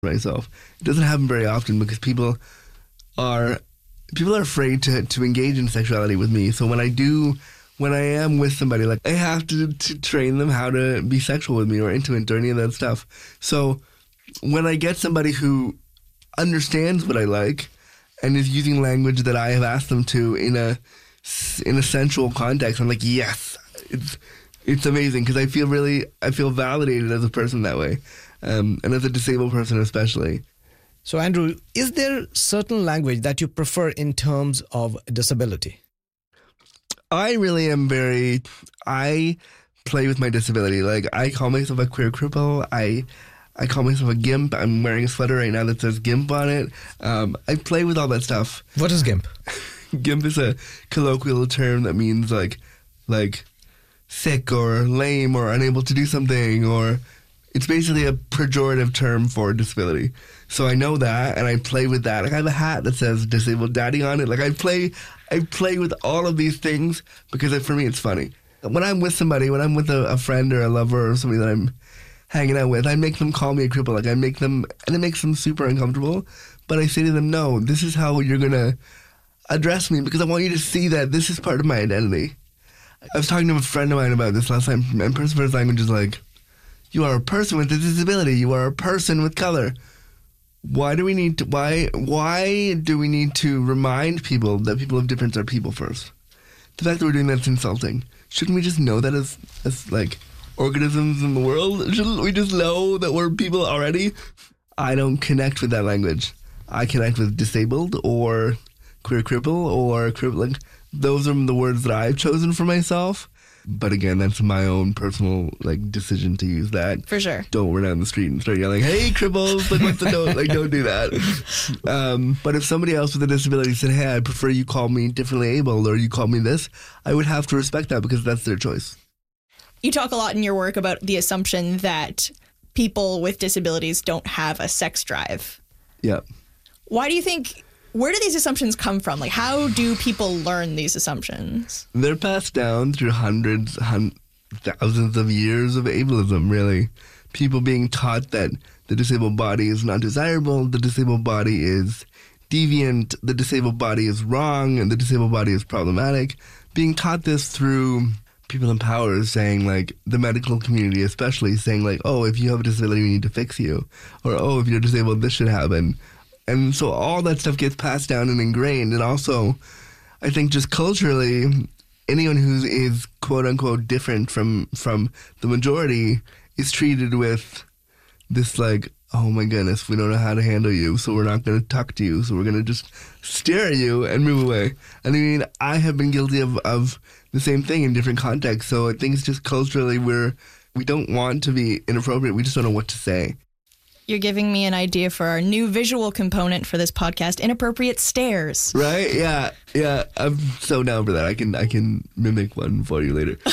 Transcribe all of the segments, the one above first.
myself. It doesn't happen very often because people are afraid to engage in sexuality with me. So when I am with somebody, like, I have to train them how to be sexual with me or intimate or any of that stuff. So when I get somebody who understands what I like and is using language that I have asked them to in a sensual context, I'm like, yes, it's amazing, because I feel validated as a person that way, and as a disabled person especially. So Andrew, is there certain language that you prefer in terms of disability? I really am I play with my disability. Like, I call myself a queer cripple. I call myself a GIMP. I'm wearing a sweater right now that says GIMP on it. I play with all that stuff. What is GIMP? GIMP is a colloquial term that means like sick or lame or unable to do something, or it's basically a pejorative term for disability. So I know that, and I play with that. Like, I have a hat that says Disabled Daddy on it. Like, I play with all of these things because for me it's funny. When I'm with somebody, when I'm with a friend or a lover or somebody that I'm hanging out with, I make them call me a cripple. Like, I make them, and it makes them super uncomfortable. But I say to them, no, this is how you're going to address me, because I want you to see that this is part of my identity. I was talking to a friend of mine about this last time, and person first language is like, you are a person with a disability. You are a person with color. Why do we need to remind people that people of difference are people first? The fact that we're doing that's insulting. Shouldn't we just know that as like organisms in the world? Shouldn't we just know that we're people already? I don't connect with that language. I connect with disabled or queer cripple or crippling. Those are the words that I've chosen for myself. But again, that's my own personal decision to use that. For sure. Don't run down the street and start yelling, "Hey, cripples!" Don't do that. But if somebody else with a disability said, "Hey, I prefer you call me differently abled," or "You call me this," I would have to respect that because that's their choice. You talk a lot in your work about the assumption that people with disabilities don't have a sex drive. Yeah. Why do you think? Where do these assumptions come from? Like, how do people learn these assumptions? They're passed down through thousands of years of ableism, really. People being taught that the disabled body is not desirable, the disabled body is deviant, the disabled body is wrong, and the disabled body is problematic. Being taught this through people in power saying, the medical community especially, saying, oh, if you have a disability, we need to fix you. Or, oh, if you're disabled, this should happen. And so all that stuff gets passed down and ingrained. And also, I think just culturally, anyone who is quote-unquote different from the majority is treated with this oh my goodness, we don't know how to handle you, so we're not going to talk to you, so we're going to just stare at you and move away. And I mean, I have been guilty of the same thing in different contexts. So I think it's just culturally we don't want to be inappropriate. We just don't know what to say. You're giving me an idea for our new visual component for this podcast, inappropriate stares. Right? Yeah. I'm so down for that. I can mimic one for you later.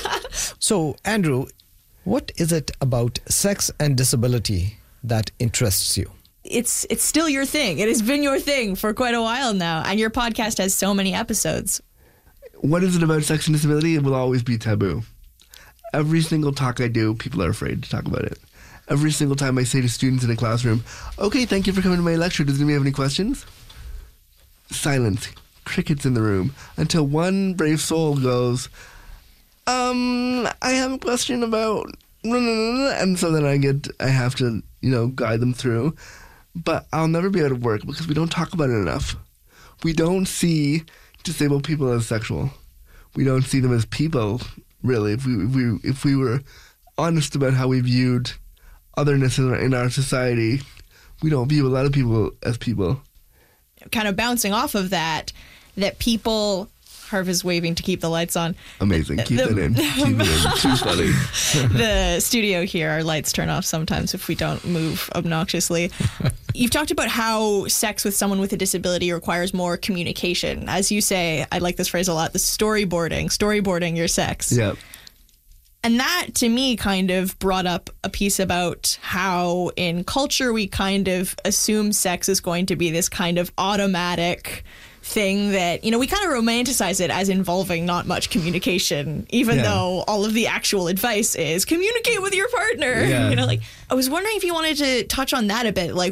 So, Andrew, what is it about sex and disability that interests you? It's still your thing. It has been your thing for quite a while now, and your podcast has so many episodes. What is it about sex and disability? It will always be taboo. Every single talk I do, people are afraid to talk about it. Every single time I say to students in a classroom, "Okay, thank you for coming to my lecture. Does anybody have any questions?" Silence. Crickets in the room. Until one brave soul goes, I have a question about... And so then I have to, guide them through. But I'll never be out of work because we don't talk about it enough. We don't see disabled people as sexual. We don't see them as people, really. If we were honest about how we viewed otherness in our society, we don't view a lot of people as people. Kind of bouncing off of that people... Harv is waving to keep the lights on. Amazing. Keep it in. Keep it in. Too funny. The studio here, our lights turn off sometimes if we don't move obnoxiously. You've talked about how sex with someone with a disability requires more communication. As you say, I like this phrase a lot, the storyboarding your sex. Yeah. And that, to me, kind of brought up a piece about how in culture we kind of assume sex is going to be this kind of automatic thing that, we kind of romanticize it as involving not much communication, even though all of the actual advice is communicate with your partner. Yeah. I was wondering if you wanted to touch on that a bit.